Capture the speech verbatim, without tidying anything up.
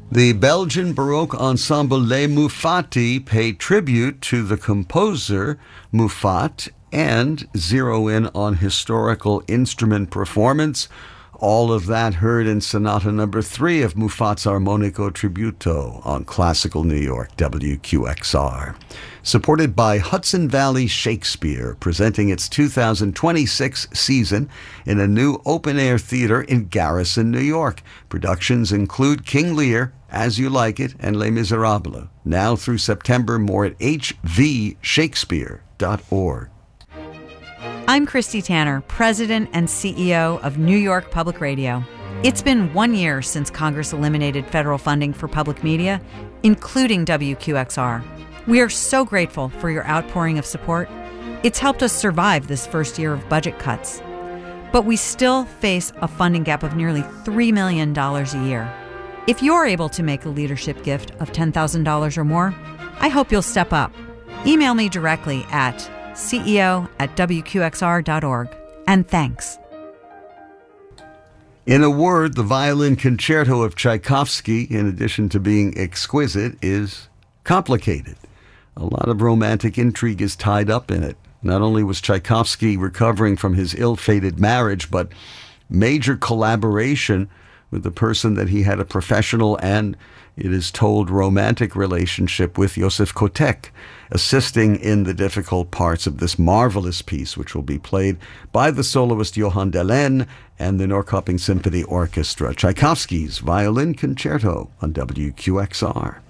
The Belgian Baroque ensemble Les Muffati pay tribute to the composer Muffat and zero in on historical instrument performance. All of that heard in Sonata Number Three of Muffat's Armonico Tributo on Classical New York, W Q X R. Supported by Hudson Valley Shakespeare, presenting its two thousand twenty-six season in a new open-air theater in Garrison, New York. Productions include King Lear, As You Like It, and Les Miserables. Now through September, more at h v shakespeare dot org. I'm Christy Tanner, President and C E O of New York Public Radio. It's been one year since Congress eliminated federal funding for public media, including W Q X R. We are so grateful for your outpouring of support. It's helped us survive this first year of budget cuts. But we still face a funding gap of nearly three million dollars a year. If you're able to make a leadership gift of ten thousand dollars or more, I hope you'll step up. Email me directly at C E O at W Q X R dot org. And thanks. In a word, the violin concerto of Tchaikovsky, in addition to being exquisite, is complicated. A lot of romantic intrigue is tied up in it. Not only was Tchaikovsky recovering from his ill-fated marriage, but major collaboration with the person that he had a professional and, it is told, romantic relationship with, Joseph Kotek, assisting in the difficult parts of this marvelous piece, which will be played by the soloist Johann Dehlen and the Norrköping Symphony Orchestra. Tchaikovsky's Violin Concerto on W Q X R.